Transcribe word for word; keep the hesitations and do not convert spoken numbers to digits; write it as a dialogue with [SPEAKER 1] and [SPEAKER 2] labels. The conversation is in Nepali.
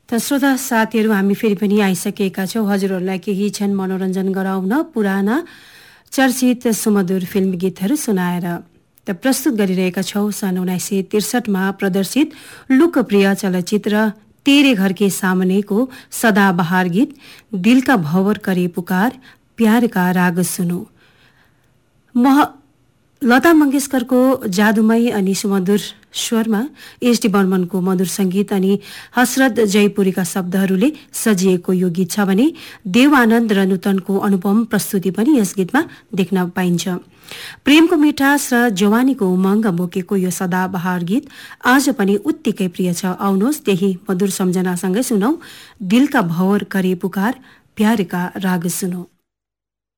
[SPEAKER 1] त श्रोता साथीहरू, हामी फेरि पनि आइसकेका छौँ हजुरहरूलाई केही क्षण मनोरञ्जन गराउन पुराना चर्चित सुमधुर फिल्म गीतहरू सुनाएर। त प्रस्तुत गरिरहेका छौँ सन् उन्नाइस सय त्रिसठमा प्रदर्शित लोकप्रिय चलचित्र तेरे घर के सामनेको सदाबहार गीत दिल का भंवर करे पुकार प्यार का राग सुनो। मह लता मङ्गेशकरको जादुमय अनि सुमधुर स्वरमा एस डी बर्मनको मधुर संगीत अनि हसरत जयपुरीका शब्दहरूले सजिएको यो गीत छ भने देव आनन्द र नूतनको अनुपम प्रस्तुति पनि यस गीतमा देख्न पाइन्छ। प्रेमको मिठास र जवानीको उमङ्ग बोकेको यो सदाबहार गीत आज पनि उत्तिकै प्रिय छ। आउनुहोस् त्यही मधुर सम्झनासँगै सुनौ दिल का भंवर करे पुकार प्यार का राग सुनो।